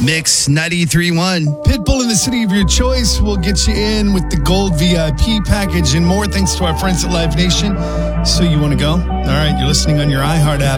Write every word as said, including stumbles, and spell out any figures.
Mix ninety-three point one. Pitbull in the city of your choice will get you in with the gold V I P package and more thanks to our friends at Live Nation. So you want to go? All right, you're listening on your iHeart app.